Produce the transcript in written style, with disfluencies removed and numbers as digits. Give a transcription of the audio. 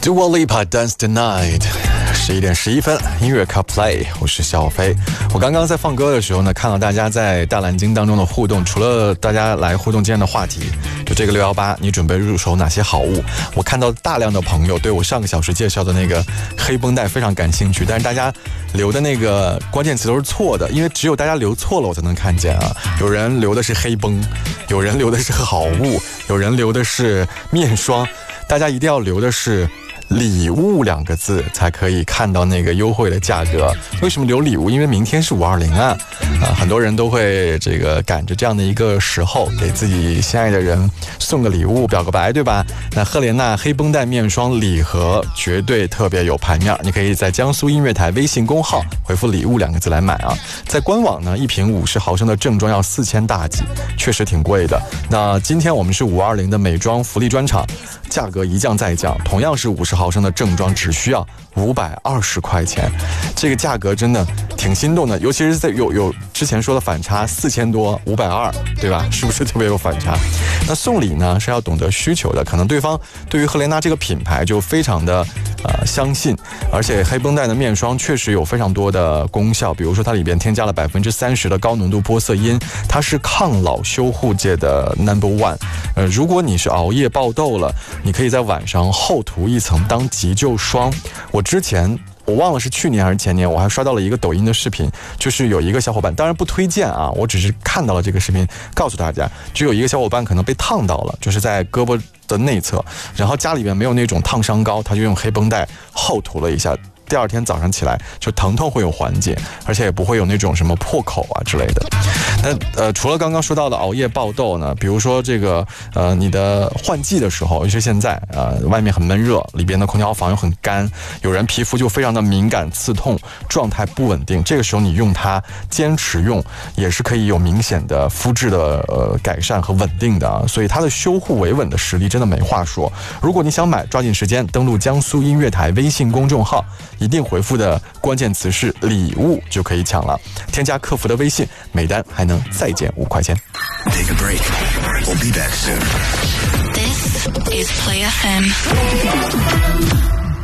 Dua Lipa Dance the Night。11点11分，音乐 Car Play， 我是小飞。我刚刚在放歌的时候呢，看到大家在大蓝鲸当中的互动，除了大家来互动今天的话题，就这个618，你准备入手哪些好物？我看到大量的朋友对我上个小时介绍的那个黑绷带非常感兴趣，但是大家留的那个关键词都是错的，因为只有大家留错了我才能看见啊。有人留的是黑绷，有人留的是好物，有人留的是面霜，大家一定要留的是礼物两个字才可以看到那个优惠的价格。为什么留礼物？因为明天是520啊，很多人都会这个赶着这样的一个时候给自己心爱的人送个礼物表个白，对吧？那赫莲娜黑绷带面霜礼盒绝对特别有牌面，你可以在江苏音乐台微信公号回复礼物两个字来买啊。在官网呢，一瓶50毫升的正装要4000大几，确实挺贵的。那今天我们是520的美妆福利专场，价格一降再降，同样是50毫升的正装只需要520块钱，这个价格真的挺心动的，尤其是在有之前说的反差4000多520，对吧？是不是特别有反差？那送礼呢是要懂得需求的，可能对方对于赫莲娜这个品牌就非常的相信，而且黑绷带的面霜确实有非常多的功效，比如说它里边添加了30%的高浓度玻色因，它是抗老修护界的 No.1。如果你是熬夜爆痘了，你可以在晚上厚涂一层当急救霜。我忘了是去年还是前年，我还刷到了一个抖音的视频，就是有一个小伙伴，当然不推荐啊，我只是看到了这个视频告诉大家，就有一个小伙伴可能被烫到了，就是在胳膊的内侧，然后家里面没有那种烫伤膏，他就用黑绷带厚涂了一下，第二天早上起来就疼痛会有缓解，而且也不会有那种什么破口啊之类的。那除了刚刚说到的熬夜爆痘呢，比如说这个你的换季的时候，尤其是现在外面很闷热，里边的空调房又很干，有人皮肤就非常的敏感刺痛，状态不稳定，这个时候你用它坚持用也是可以有明显的肤质的改善和稳定的啊，所以它的修护维稳的实力真的没话说。如果你想买，抓紧时间登录江苏音乐台微信公众号，一定回复的关键词是礼物就可以抢了，添加客服的微信，每单还能再减5块钱。 Take a break. We'll be back soon. This is Play FM.